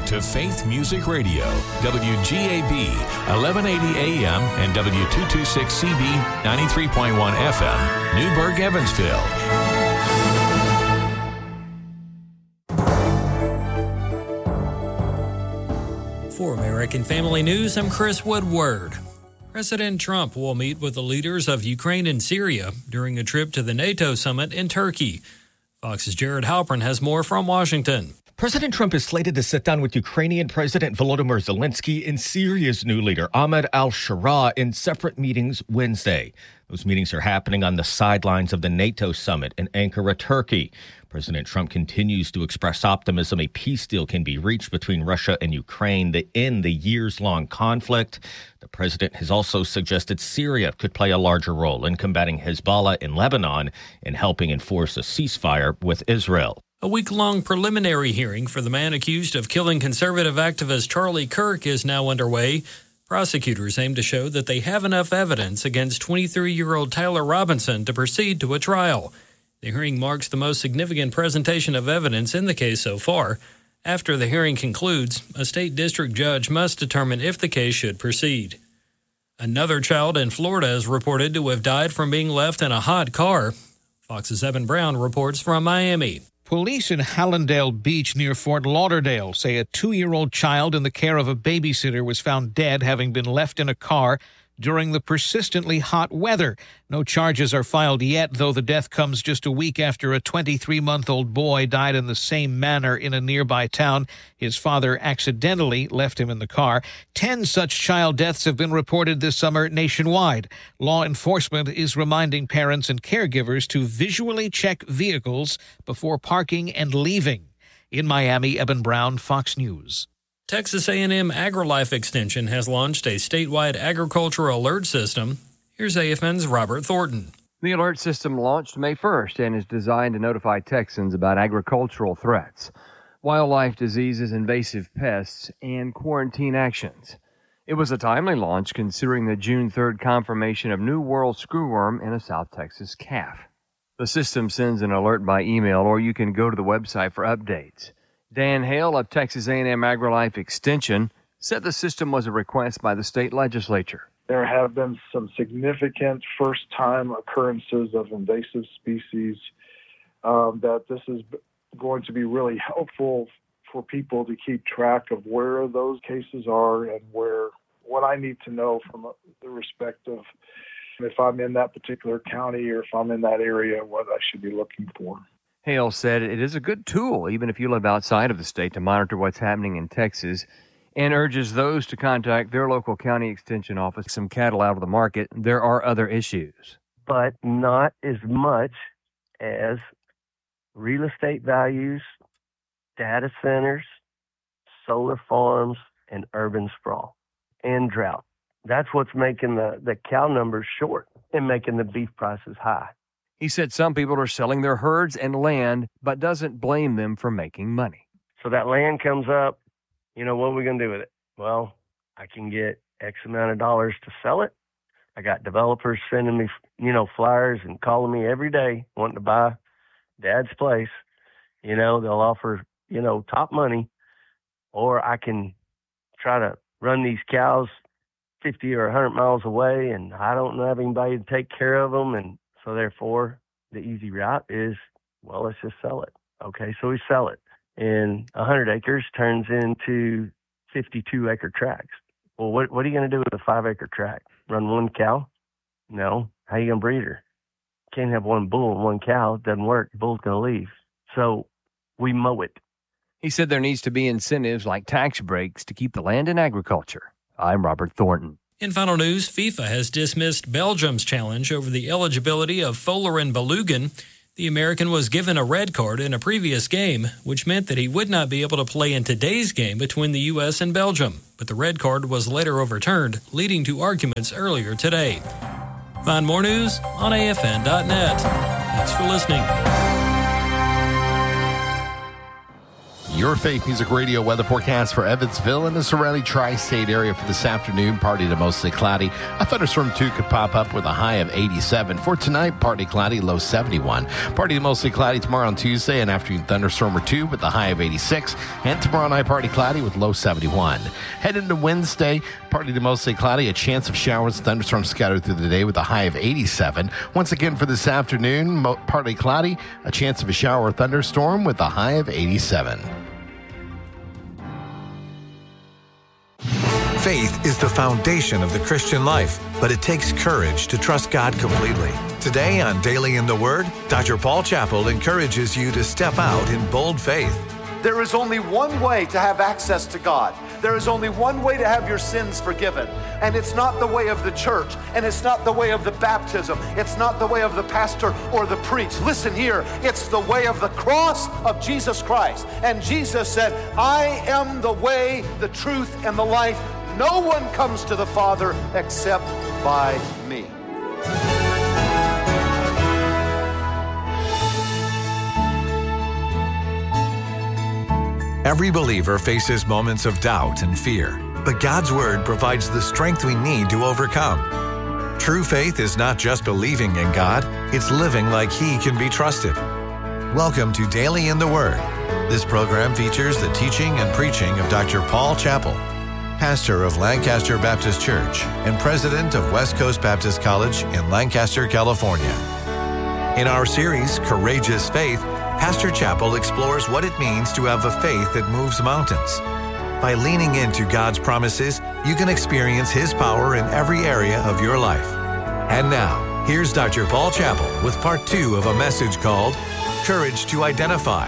to Faith Music Radio, WGAB, 1180 AM and W226CB, 93.1 FM, Newburgh, Evansville. For American Family News, I'm Chris Woodward. President Trump will meet with the leaders of Ukraine and Syria during a trip to the NATO summit in Turkey. Fox's Jared Halpern has more from Washington. President Trump is slated to sit down with Ukrainian President Volodymyr Zelensky and Syria's new leader, Ahmed al-Shara, in separate meetings Wednesday. Those meetings are happening on the sidelines of the NATO summit in Ankara, Turkey. President Trump continues to express optimism a peace deal can be reached between Russia and Ukraine to end the years-long conflict. The president has also suggested Syria could play a larger role in combating Hezbollah in Lebanon and helping enforce a ceasefire with Israel. A week-long preliminary hearing for the man accused of killing conservative activist Charlie Kirk is now underway. Prosecutors aim to show that they have enough evidence against 23-year-old Tyler Robinson to proceed to a trial. The hearing marks the most significant presentation of evidence in the case so far. After the hearing concludes, a state district judge must determine if the case should proceed. Another child in Florida is reported to have died from being left in a hot car. Fox's Evan Brown reports from Miami. Police in Hallandale Beach near Fort Lauderdale say a 2-year-old child in the care of a babysitter was found dead, having been left in a car during the persistently hot weather. No charges are filed yet, though the death comes just a week after a 23-month-old boy died in the same manner in a nearby town. His father accidentally left him in the car. 10 such child deaths have been reported this summer nationwide. Law enforcement is reminding parents and caregivers to visually check vehicles before parking and leaving. In Miami, Eben Brown, Fox News. Texas A&M AgriLife Extension has launched a statewide agricultural alert system. Here's AFN's Robert Thornton. The alert system launched May 1st and is designed to notify Texans about agricultural threats, wildlife diseases, invasive pests, and quarantine actions. It was a timely launch considering the June 3rd confirmation of New World screwworm in a South Texas calf. The system sends an alert by email, or you can go to the website for updates. Dan Hale of Texas A&M AgriLife Extension said the system was a request by the state legislature. There have been some significant first-time occurrences of invasive species that this is going to be really helpful for people to keep track of where those cases are and what I need to know from the respect of if I'm in that particular county or if I'm in that area, what I should be looking for. Hale said it is a good tool, even if you live outside of the state, to monitor what's happening in Texas, and urges those to contact their local county extension office. Some cattle out of the market. There are other issues, but not as much as real estate values, data centers, solar farms, and urban sprawl, and drought. That's what's making the cow numbers short and making the beef prices high. He said some people are selling their herds and land, but doesn't blame them for making money. So that land comes up, what are we going to do with it? Well, I can get X amount of dollars to sell it. I got developers sending me, flyers and calling me every day wanting to buy Dad's place. They'll offer, top money, or I can try to run these cows 50 or 100 miles away, and I don't have anybody to take care of them, and so therefore, the easy route is, let's just sell it. Okay, so we sell it. And 100 acres turns into 52-acre tracts. Well, what are you going to do with a 5-acre tract? Run one cow? No. How are you going to breed her? Can't have one bull and one cow. It doesn't work. The bull's going to leave. So we mow it. He said there needs to be incentives like tax breaks to keep the land in agriculture. I'm Robert Thornton. In final news, FIFA has dismissed Belgium's challenge over the eligibility of Folarin Balogun. The American was given a red card in a previous game, which meant that he would not be able to play in today's game between the U.S. and Belgium. But the red card was later overturned, leading to arguments earlier today. Find more news on AFN.net. Thanks for listening. Your Faith Music Radio weather forecast for Evansville and the surrounding tri-state area for this afternoon. Partly to mostly cloudy. A thunderstorm, too, could pop up with a high of 87. For tonight, partly cloudy, low 71. Partly to mostly cloudy tomorrow on Tuesday, an afternoon thunderstorm or two with a high of 86. And tomorrow night, partly cloudy with low 71. Head into Wednesday, partly to mostly cloudy. A chance of showers and thunderstorms scattered through the day with a high of 87. Once again for this afternoon, partly cloudy. A chance of a shower or thunderstorm with a high of 87. Faith is the foundation of the Christian life, but it takes courage to trust God completely. Today on Daily in the Word, Dr. Paul Chappell encourages you to step out in bold faith. There is only one way to have access to God. There is only one way to have your sins forgiven. And it's not the way of the church, and it's not the way of the baptism. It's not the way of the pastor or the priest. Listen here, it's the way of the cross of Jesus Christ. And Jesus said, I am the way, the truth, and the life. No one comes to the Father except by me. Every believer faces moments of doubt and fear, but God's Word provides the strength we need to overcome. True faith is not just believing in God, it's living like He can be trusted. Welcome to Daily in the Word. This program features the teaching and preaching of Dr. Paul Chappell, pastor of Lancaster Baptist Church and president of West Coast Baptist College in Lancaster, California. In our series, Courageous Faith, Pastor Chappell explores what it means to have a faith that moves mountains. By leaning into God's promises, you can experience His power in every area of your life. And now, here's Dr. Paul Chappell with part 2 of a message called Courage to Identify.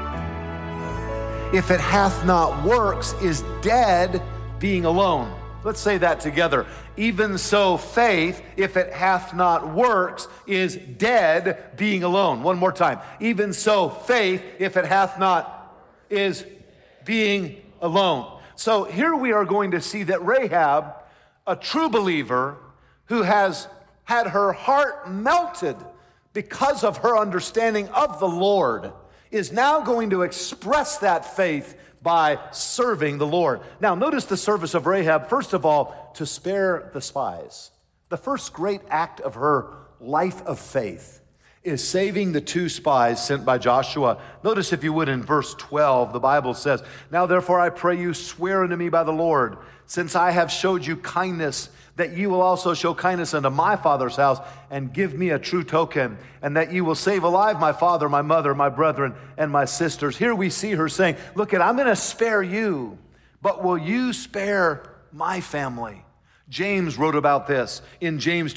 If it hath not works, is dead being alone. Let's say that together. Even so, faith, if it hath not works, is dead being alone. One more time. Even so, faith, if it hath not, is being alone. So here we are going to see that Rahab, a true believer who has had her heart melted because of her understanding of the Lord, is now going to express that faith by serving the Lord. Now, notice the service of Rahab, first of all, to spare the spies. The first great act of her life of faith is saving the 2 spies sent by Joshua. Notice, if you would, in verse 12, the Bible says, Now therefore I pray you, swear unto me by the Lord, since I have showed you kindness, that you will also show kindness unto my father's house, and give me a true token, and that you will save alive my father, my mother, my brethren, and my sisters. Here we see her saying, look, I'm going to spare you, but will you spare my family? James wrote about this in James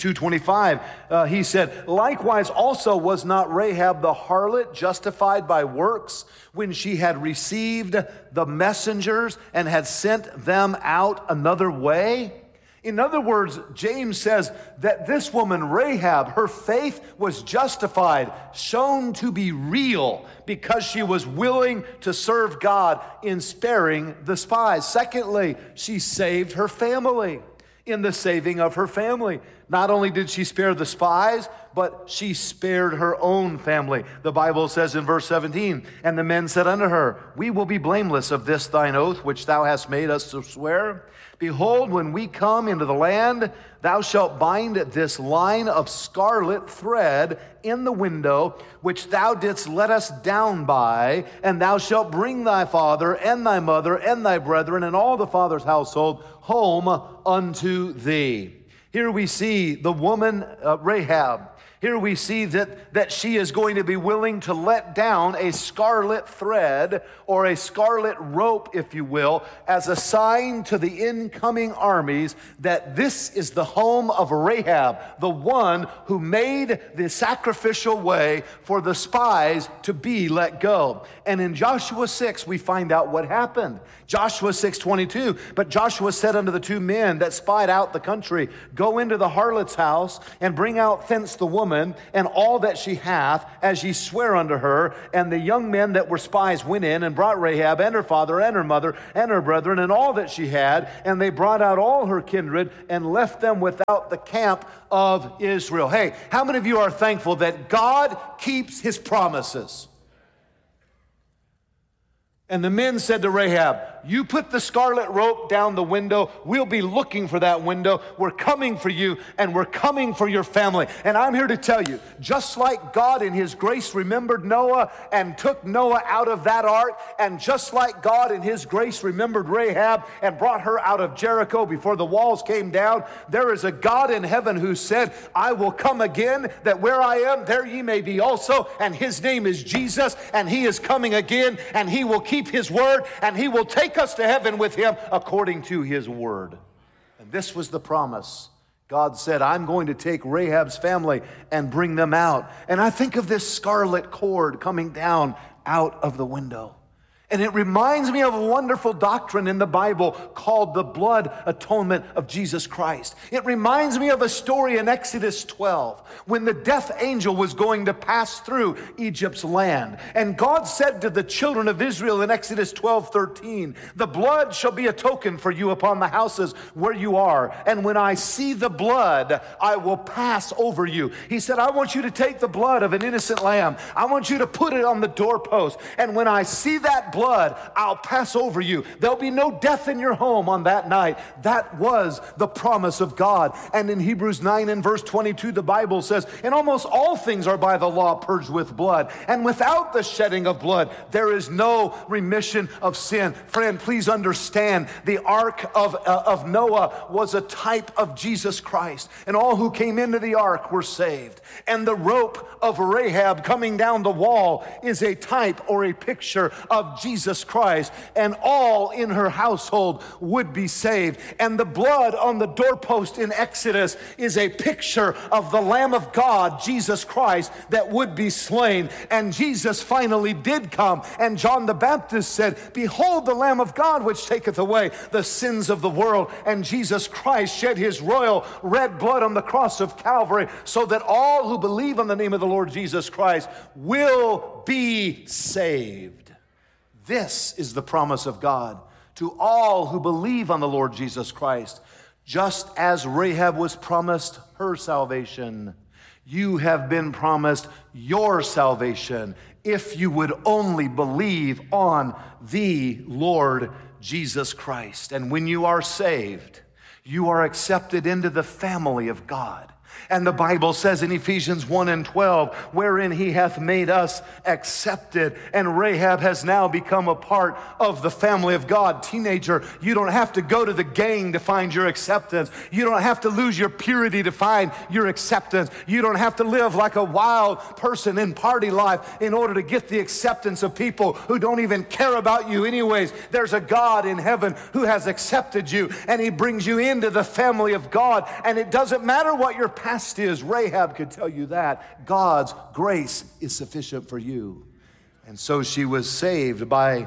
2:25. He said, likewise also was not Rahab the harlot justified by works when she had received the messengers and had sent them out another way? In other words, James says that this woman, Rahab, her faith was justified, shown to be real, because she was willing to serve God in sparing the spies. Secondly, she saved her family. In the saving of her family, not only did she spare the spies, but she spared her own family. The Bible says in verse 17, And the men said unto her, We will be blameless of this thine oath, which thou hast made us to swear. Behold, when we come into the land, thou shalt bind this line of scarlet thread in the window, which thou didst let us down by, and thou shalt bring thy father and thy mother and thy brethren and all the father's household home unto thee. Here we see the woman Rahab. Here we see that she is going to be willing to let down a scarlet thread, or a scarlet rope, if you will, as a sign to the incoming armies that this is the home of Rahab, the one who made the sacrificial way for the spies to be let go. And in Joshua 6, we find out what happened. Joshua 6:22, but Joshua said unto the 2 men that spied out the country, Go into the harlot's house, and bring out thence the woman, and all that she hath, as ye swear unto her. And the young men that were spies went in, and brought Rahab, and her father, and her mother, and her brethren, and all that she had. And they brought out all her kindred, and left them without the camp of Israel. Hey, how many of you are thankful that God keeps His promises? And the men said to Rahab, you put the scarlet rope down the window. We'll be looking for that window. We're coming for you, and we're coming for your family. And I'm here to tell you, just like God in his grace remembered Noah and took Noah out of that ark, and just like God in his grace remembered Rahab and brought her out of Jericho before the walls came down, there is a God in heaven who said, I will come again, that where I am, there ye may be also. And his name is Jesus, and he is coming again, and he will keep his word, and he will take us to heaven with him according to his word. And this was the promise. God said, I'm going to take Rahab's family and bring them out. And I think of this scarlet cord coming down out of the window. And it reminds me of a wonderful doctrine in the Bible called the blood atonement of Jesus Christ. It reminds me of a story in Exodus 12 when the death angel was going to pass through Egypt's land. And God said to the children of Israel in Exodus 12:13, the blood shall be a token for you upon the houses where you are. And when I see the blood, I will pass over you. He said, I want you to take the blood of an innocent lamb. I want you to put it on the doorpost. And when I see that blood, I'll pass over you. There'll be no death in your home on that night. That was the promise of God. And in Hebrews 9 and verse 22, the Bible says, and almost all things are by the law purged with blood. And without the shedding of blood, there is no remission of sin. Friend, please understand, the ark of Noah was a type of Jesus Christ. And all who came into the ark were saved. And the rope of Rahab coming down the wall is a type or a picture of Jesus Christ, and all in her household would be saved. And the blood on the doorpost in Exodus is a picture of the Lamb of God, Jesus Christ, that would be slain. And Jesus finally did come, and John the Baptist said, behold the Lamb of God which taketh away the sins of the world. And Jesus Christ shed his royal red blood on the cross of Calvary so that all who believe on the name of the Lord Jesus Christ will be saved. This is the promise of God to all who believe on the Lord Jesus Christ. Just as Rahab was promised her salvation, you have been promised your salvation if you would only believe on the Lord Jesus Christ. And when you are saved, you are accepted into the family of God. And the Bible says in Ephesians 1 and 12, wherein he hath made us accepted. And Rahab has now become a part of the family of God. Teenager, you don't have to go to the gang to find your acceptance. You don't have to lose your purity to find your acceptance. You don't have to live like a wild person in party life in order to get the acceptance of people who don't even care about you anyways. There's a God in heaven who has accepted you, and he brings you into the family of God. And it doesn't matter what your past is. Rahab could tell you that. God's grace is sufficient for you. And so she was saved by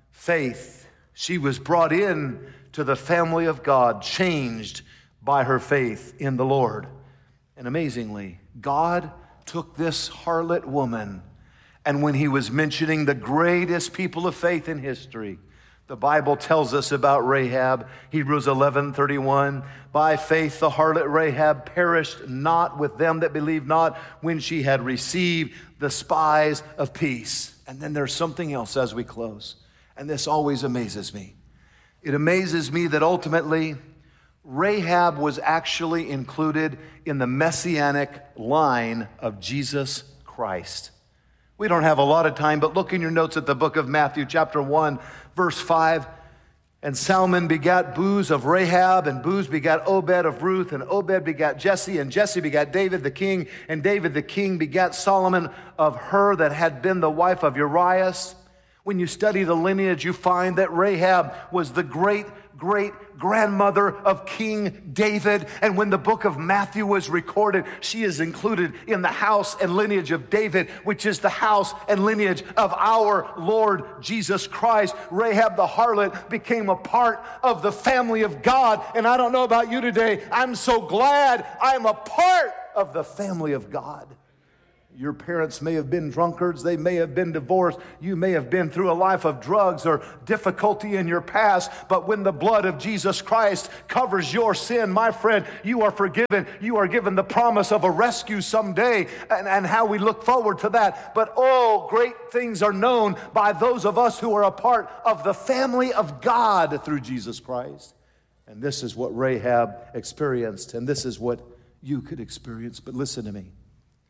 faith. She was brought in to the family of God, changed by her faith in the Lord. And amazingly, God took this harlot woman, and when he was mentioning the greatest people of faith in history, the Bible tells us about Rahab, Hebrews 11:31. By faith the harlot Rahab perished not with them that believed not when she had received the spies of peace. And then there's something else as we close. And this always amazes me. It amazes me that ultimately Rahab was actually included in the messianic line of Jesus Christ. We don't have a lot of time, but look in your notes at the book of Matthew, chapter 1, verse 5. And Salmon begat Booz of Rahab, and Booz begat Obed of Ruth, and Obed begat Jesse, and Jesse begat David the king, and David the king begat Solomon of her that had been the wife of Urias. When you study the lineage, you find that Rahab was the great-grandmother of King David. And when the book of Matthew was recorded, she is included in the house and lineage of David, which is the house and lineage of our Lord Jesus Christ. Rahab the harlot became a part of the family of God. And I don't know about you today, I'm so glad I'm a part of the family of God. Your parents may have been drunkards. They may have been divorced. You may have been through a life of drugs or difficulty in your past. But when the blood of Jesus Christ covers your sin, my friend, you are forgiven. You are given the promise of a rescue someday, and how we look forward to that. But great things are known by those of us who are a part of the family of God through Jesus Christ. And this is what Rahab experienced, and this is what you could experience. But listen to me.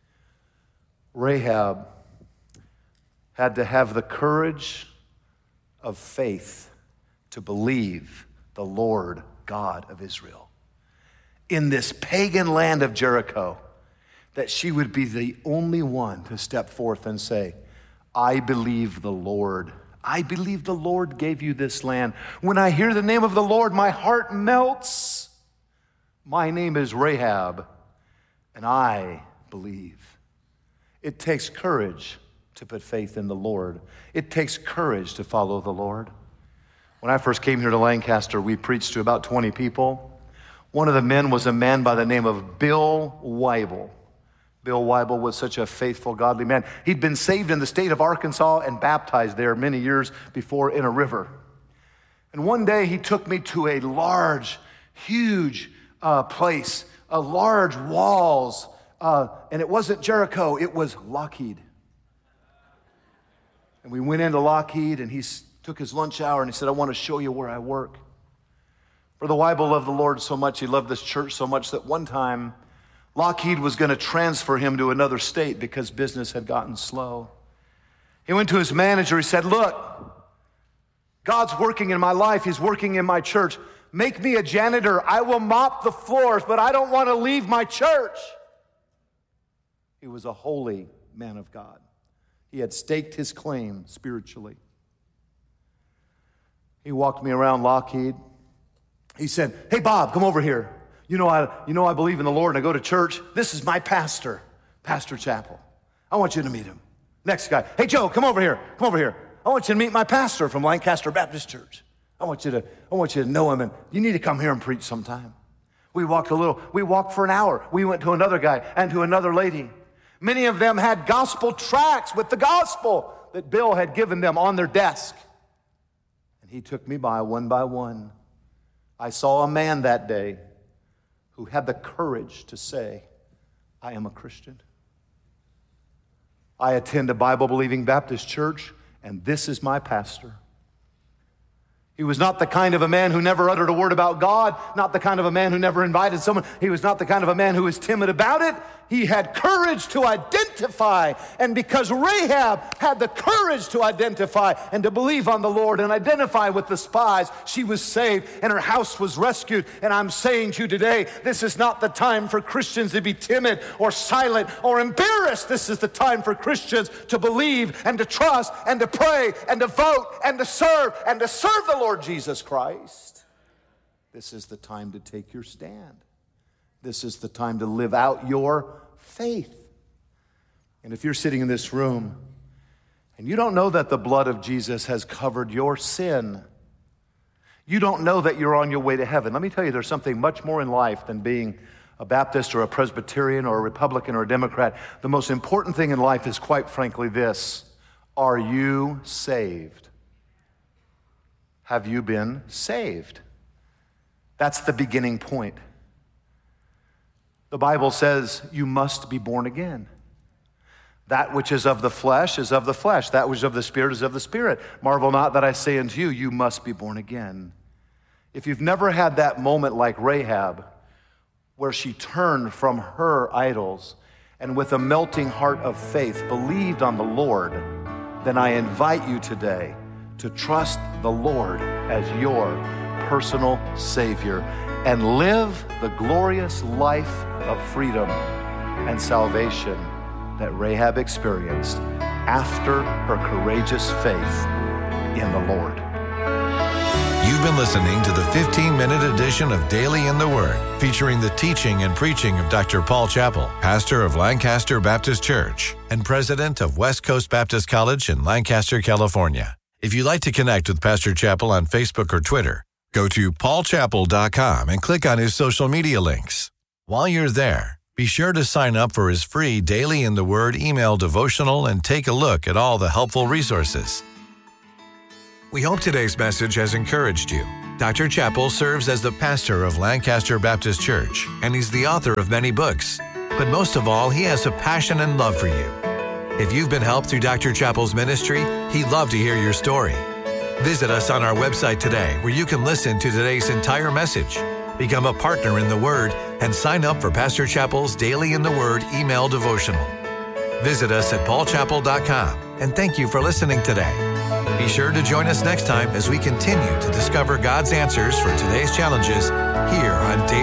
Rahab had to have the courage of faith to believe the Lord God of Israel. In this pagan land of Jericho, that she would be the only one to step forth and say, I believe the Lord. I believe the Lord gave you this land. When I hear the name of the Lord, my heart melts. My name is Rahab, and I believe. It takes courage to put faith in the Lord. It takes courage to follow the Lord. When I first came here to Lancaster, we preached to about 20 people. One of the men was a man by the name of Bill Weibel. Bill Weibel was such a faithful, godly man. He'd been saved in the state of Arkansas and baptized there many years before in a river. And one day he took me to a large, huge place, large walls, and it wasn't Jericho, it was Lockheed. And we went into Lockheed, and he took his lunch hour, and he said, I want to show you where I work. Brother Weibel loved the Lord so much, he loved this church so much, that one time Lockheed was going to transfer him to another state because business had gotten slow. He went to his manager. He said, look, God's working in my life. He's working in my church. Make me a janitor. I will mop the floors, but I don't want to leave my church. He was a holy man of God. He had staked his claim spiritually. He walked me around Lockheed. He said, hey, Bob, come over here. You know I believe in the Lord and I go to church. This is my pastor, Pastor Chappell. I want you to meet him. Next guy. Hey, Joe, come over here. Come over here. I want you to meet my pastor from Lancaster Baptist Church. I want you to know him, and you need to come here and preach sometime. We walked for an hour. We went to another guy and to another lady. Many of them had gospel tracts with the gospel that Bill had given them on their desk. And he took me by one. I saw a man that day who had the courage to say, I am a Christian. I attend a Bible-believing Baptist church, and this is my pastor. He was not the kind of a man who never uttered a word about God, not the kind of a man who never invited someone. He was not the kind of a man who was timid about it. He had courage to identify. And because Rahab had the courage to identify and to believe on the Lord and identify with the spies, she was saved and her house was rescued. And I'm saying to you today, this is not the time for Christians to be timid or silent or embarrassed. This is the time for Christians to believe and to trust and to pray and to vote and to serve the Lord Jesus Christ. This is the time to take your stand. This is the time to live out your faith. And if you're sitting in this room and you don't know that the blood of Jesus has covered your sin, you don't know that you're on your way to heaven. Let me tell you, there's something much more in life than being a Baptist or a Presbyterian or a Republican or a Democrat. The most important thing in life is, quite frankly, this: are you saved? Have you been saved? That's the beginning point. The Bible says you must be born again. That which is of the flesh is of the flesh. That which is of the Spirit is of the Spirit. Marvel not that I say unto you, you must be born again. If you've never had that moment like Rahab, where she turned from her idols and with a melting heart of faith believed on the Lord, then I invite you today to trust the Lord as your personal Savior and live the glorious life of freedom and salvation that Rahab experienced after her courageous faith in the Lord. You've been listening to the 15-minute edition of Daily in the Word, featuring the teaching and preaching of Dr. Paul Chappell, pastor of Lancaster Baptist Church and president of West Coast Baptist College in Lancaster, California. If you'd like to connect with Pastor Chappell on Facebook or Twitter, go to paulchappell.com and click on his social media links. While you're there, Be sure to sign up for his free Daily in the Word email devotional and take a look at all the helpful resources. We hope today's message has encouraged you. Dr. Chappell serves as the pastor of Lancaster Baptist Church, and he's the author of many books. But most of all, he has a passion and love for you. If you've been helped through Dr. Chappell's ministry, he'd love to hear your story. Visit us on our website today, where you can listen to today's entire message, become a partner in the Word, and sign up for Pastor Chappell's Daily in the Word email devotional. Visit us at paulchappell.com, and thank you for listening today. Be sure to join us next time as we continue to discover God's answers for today's challenges here on Daily